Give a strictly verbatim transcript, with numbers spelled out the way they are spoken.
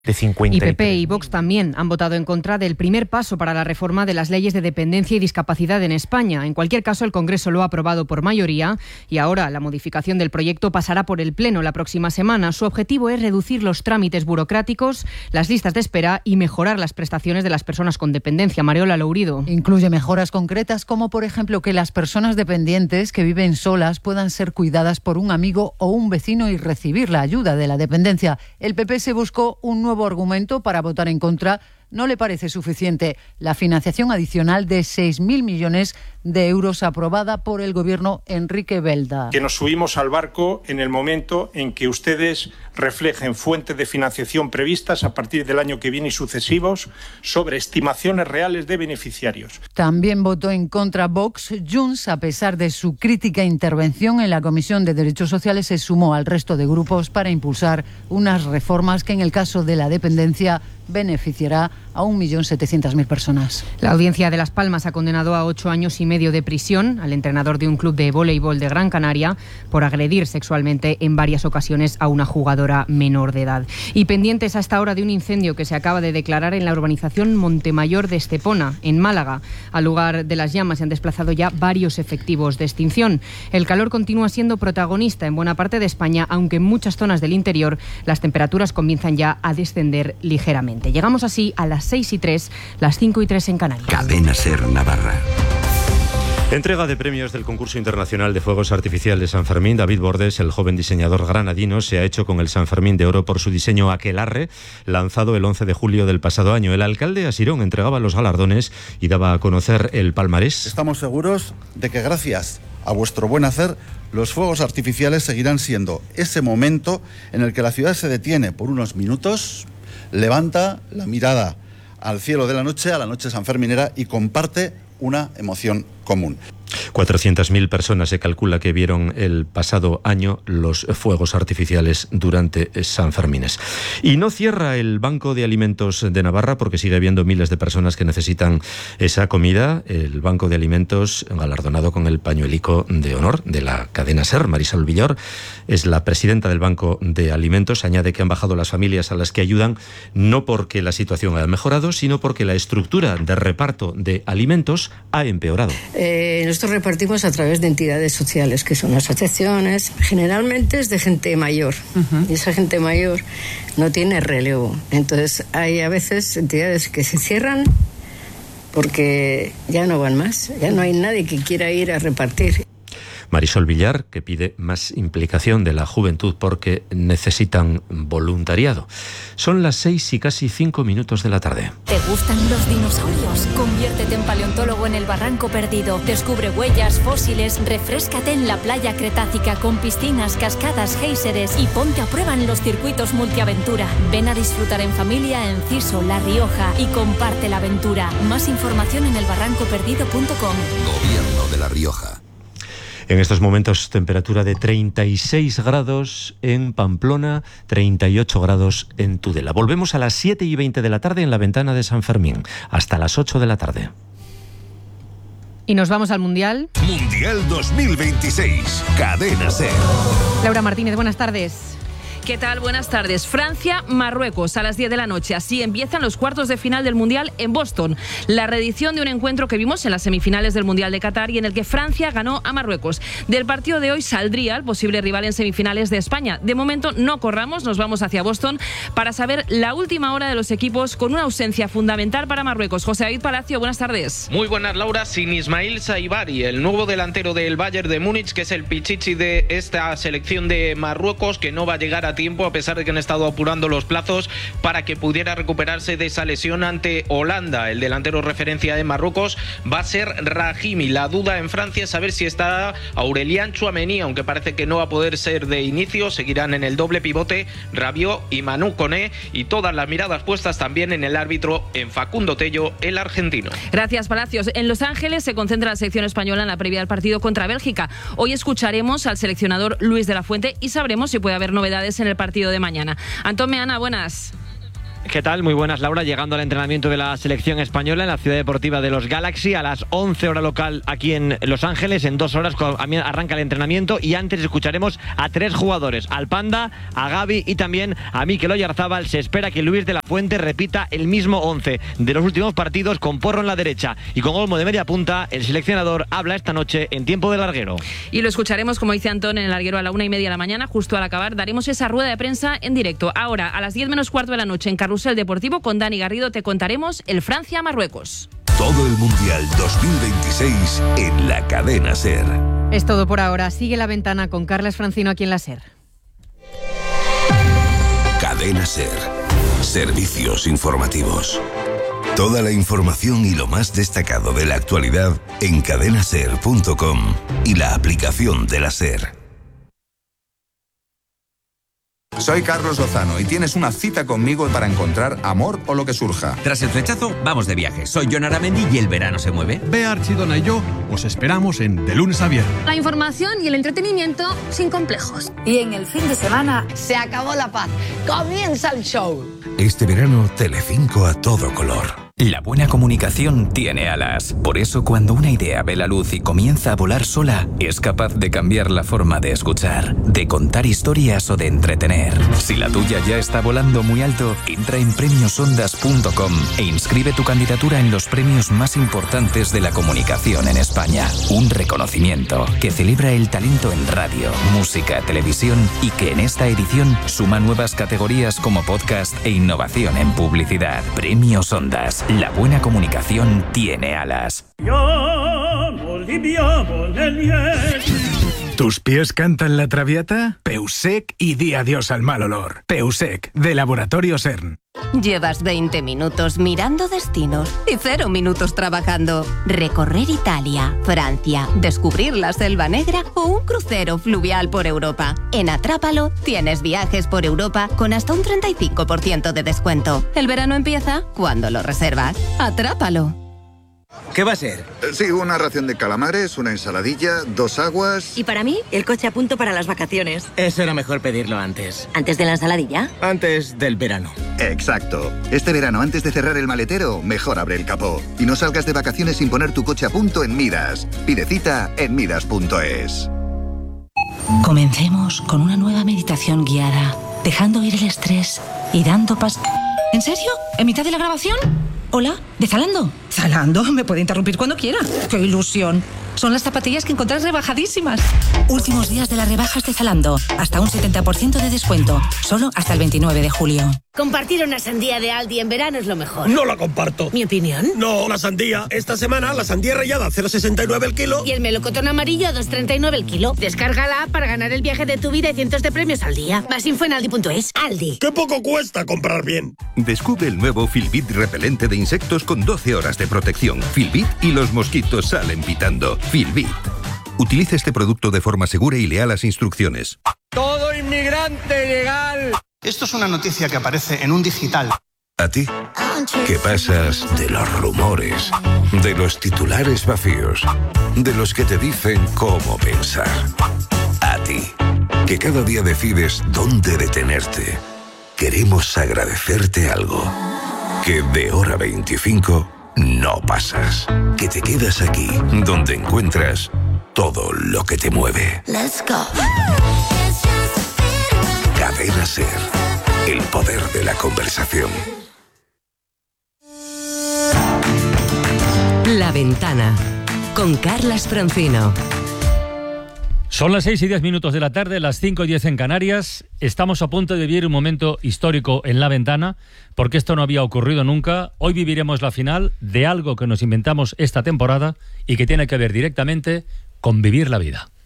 de cincuenta y tres. Y P P y Vox también han votado en contra del primer paso para la reforma de las leyes de dependencia y discapacidad en España. En cualquier caso, el Congreso lo ha aprobado por mayoría y ahora la modificación del proyecto pasará por el Pleno la próxima semana. Su objetivo es reducir los trámites burocráticos, las listas de espera y mejorar las prestaciones de las personas con dependencia. Mareola Lourido. Incluye mejoras concretas como, por ejemplo, que las personas dependientes que viven solas puedan ser cuidadas por un amigo o un vecino y recibir la ayuda de la dependencia. El P P se buscó un nuevo nuevo argumento para votar en contra. No le parece suficiente la financiación adicional de seis mil millones de euros aprobada por el gobierno Enrique Belda. Que nos subimos al barco en el momento en que ustedes reflejen fuentes de financiación previstas a partir del año que viene y sucesivos sobre estimaciones reales de beneficiarios. También votó en contra Vox. Junts, a pesar de su crítica intervención en la Comisión de Derechos Sociales, se sumó al resto de grupos para impulsar unas reformas que en el caso de la dependencia beneficiará a un millón setecientas mil personas. La Audiencia de Las Palmas ha condenado a ocho años y medio de prisión al entrenador de un club de voleibol de Gran Canaria por agredir sexualmente en varias ocasiones a una jugadora menor de edad. Y pendientes hasta ahora de un incendio que se acaba de declarar en la urbanización Montemayor de Estepona, en Málaga. Al lugar de las llamas se han desplazado ya varios efectivos de extinción. El calor continúa siendo protagonista en buena parte de España, aunque en muchas zonas del interior las temperaturas comienzan ya a descender ligeramente. Llegamos así a las seis y tres, las cinco y tres en Canarias. Cadena Ser Navarra. Entrega de premios del concurso internacional de fuegos artificiales San Fermín. David Bordes, el joven diseñador granadino, se ha hecho con el San Fermín de Oro por su diseño Aquelarre, lanzado el once de julio del pasado año. El alcalde Asirón entregaba los galardones y daba a conocer el palmarés. Estamos seguros de que gracias a vuestro buen hacer, los fuegos artificiales seguirán siendo ese momento en el que la ciudad se detiene por unos minutos, levanta la mirada al cielo de la noche, a la noche sanferminera, y comparte una emoción común. cuatrocientas mil personas se calcula que vieron el pasado año los fuegos artificiales durante San Fermines. Y no cierra el Banco de Alimentos de Navarra porque sigue habiendo miles de personas que necesitan esa comida. El Banco de Alimentos, galardonado con el pañuelico de honor de la cadena SER, Marisol Villor, es la presidenta del Banco de Alimentos. Añade que han bajado las familias a las que ayudan no porque la situación haya mejorado, sino porque la estructura de reparto de alimentos ha empeorado. Eh, nosotros repartimos a través de entidades sociales, que son asociaciones, generalmente es de gente mayor, uh-huh. y esa gente mayor no tiene relevo. Entonces hay a veces entidades que se cierran porque ya no van más, ya no hay nadie que quiera ir a repartir. Marisol Villar, que pide más implicación de la juventud porque necesitan voluntariado. Son las seis y casi cinco minutos de la tarde. ¿Te gustan los dinosaurios? Conviértete en paleontólogo en el Barranco Perdido. Descubre huellas, fósiles, refréscate en la playa cretácica con piscinas, cascadas, géiseres y ponte a prueba en los circuitos multiaventura. Ven a disfrutar en familia en Ciso, La Rioja y comparte la aventura. Más información en el barranco perdido punto com. Gobierno de La Rioja. En estos momentos, temperatura de treinta y seis grados en Pamplona, treinta y ocho grados en Tudela. Volvemos a las siete y veinte de la tarde en la ventana de San Fermín, hasta las ocho de la tarde. Y nos vamos al Mundial. Mundial dos mil veintiséis, Cadena SER. Laura Martínez, buenas tardes. ¿Qué tal? Buenas tardes. Francia-Marruecos a las diez de la noche. Así empiezan los cuartos de final del Mundial en Boston. La reedición de un encuentro que vimos en las semifinales del Mundial de Qatar y en el que Francia ganó a Marruecos. Del partido de hoy saldría el posible rival en semifinales de España. De momento no corramos, nos vamos hacia Boston para saber la última hora de los equipos con una ausencia fundamental para Marruecos. José David Palacio, buenas tardes. Muy buenas, Laura. Sin Ismail Saibari, el nuevo delantero del Bayern de Múnich, que es el pichichi de esta selección de Marruecos, que no va a llegar a tiempo a pesar de que han estado apurando los plazos para que pudiera recuperarse de esa lesión ante Holanda. El delantero referencia de Marruecos va a ser Rahimi. La duda en Francia es saber si está Aurélien Tchouaméni, aunque parece que no va a poder ser de inicio. Seguirán en el doble pivote Rabiot y Manu Koné, y todas las miradas puestas también en el árbitro, en Facundo Tello, el argentino. Gracias, Palacios. En Los Ángeles se concentra la selección española en la previa del partido contra Bélgica. Hoy escucharemos al seleccionador Luis de la Fuente y sabremos si puede haber novedades en el partido de mañana. Antón Meana, buenas. ¿Qué tal? Muy buenas, Laura. Llegando al entrenamiento de la selección española en la ciudad deportiva de los Galaxy a las once hora local aquí en Los Ángeles. En dos horas arranca el entrenamiento y antes escucharemos a tres jugadores, al Panda, a Gavi y también a Mikel Oyarzábal. Se espera que Luis de la Fuente repita el mismo once de los últimos partidos con Porro en la derecha y con Olmo de media punta. El seleccionador habla esta noche en tiempo de larguero. Y lo escucharemos, como dice Antón, en el larguero a la una y media de la mañana. Justo al acabar daremos esa rueda de prensa en directo. Ahora, a las diez menos cuarto de la noche en Carrusel Deportivo con Dani Garrido te contaremos el Francia-Marruecos. Todo el Mundial dos mil veintiséis en la cadena SER. Es todo por ahora. Sigue La Ventana con Carlas Francino aquí en la SER. Cadena SER. Servicios informativos. Toda la información y lo más destacado de la actualidad en cadena ser punto com y la aplicación de la SER. Soy Carlos Lozano y tienes una cita conmigo para encontrar amor o lo que surja. Tras el flechazo, vamos de viaje. Soy Jon Aramendi y el verano se mueve. Bea Archidona y yo os esperamos en De Lunes a Viernes. La información y el entretenimiento sin complejos. Y en el fin de semana se acabó la paz. Comienza el show. Este verano, Telecinco a todo color. La buena comunicación tiene alas. Por eso, cuando una idea ve la luz y comienza a volar sola, es capaz de cambiar la forma de escuchar, de contar historias o de entretener. Si la tuya ya está volando muy alto, entra en premios ondas punto com e inscribe tu candidatura en los premios más importantes de la comunicación en España. Un reconocimiento que celebra el talento en radio, música, televisión y que en esta edición suma nuevas categorías como podcast e innovación en publicidad. Premios Ondas. La buena comunicación tiene alas. ¿Tus pies cantan la traviata? Peusec y di adiós al mal olor. Peusec, de Laboratorio CERN. Llevas veinte minutos mirando destinos y cero minutos trabajando. Recorrer Italia, Francia, descubrir la Selva Negra o un crucero fluvial por Europa. En Atrápalo tienes viajes por Europa con hasta un treinta y cinco por ciento de descuento. El verano empieza cuando lo reservas. Atrápalo. ¿Qué va a ser? Sí, una ración de calamares, una ensaladilla, dos aguas... Y para mí, el coche a punto para las vacaciones. Eso era mejor pedirlo antes. ¿Antes de la ensaladilla? Antes del verano. Exacto. Este verano, antes de cerrar el maletero, mejor abre el capó. Y no salgas de vacaciones sin poner tu coche a punto en Midas. Pide cita en midas punto es. Comencemos con una nueva meditación guiada, dejando ir el estrés y dando pas... ¿En serio? ¿En mitad de la grabación? Hola, ¿de Zalando? Zalando, me puede interrumpir cuando quiera. ¡Qué ilusión! Son las zapatillas que encontrás rebajadísimas. Últimos días de las rebajas de Zalando. Hasta un setenta por ciento de descuento. Solo hasta el veintinueve de julio. Compartir una sandía de Aldi en verano es lo mejor. No la comparto. ¿Mi opinión? No, la sandía. Esta semana la sandía rallada a cero coma sesenta y nueve el kilo. Y el melocotón amarillo a dos coma treinta y nueve el kilo. Descárgala para ganar el viaje de tu vida y cientos de premios al día. Más info en aldi punto es. Aldi. ¡Qué poco cuesta comprar bien! Descubre el nuevo Filbit repelente de insectos con doce horas de protección. Filbit y los mosquitos salen pitando. Filbit. Utiliza este producto de forma segura y lea las instrucciones. ¡Todo inmigrante legal! Esto es una noticia que aparece en un digital. ¿A ti? ¿Qué pasas de los rumores, de los titulares vacíos, de los que te dicen cómo pensar? A ti, que cada día decides dónde detenerte. Queremos agradecerte algo. Que de hora veinticinco no pasas. Que te quedas aquí, donde encuentras todo lo que te mueve. Let's go. Cadena SER. El poder de la conversación. La Ventana con Carlas Francino. Son las seis y diez minutos de la tarde, las cinco y diez en Canarias. Estamos a punto de vivir un momento histórico en La Ventana, porque esto no había ocurrido nunca. Hoy viviremos la final de algo que nos inventamos esta temporada y que tiene que ver directamente con vivir la vida.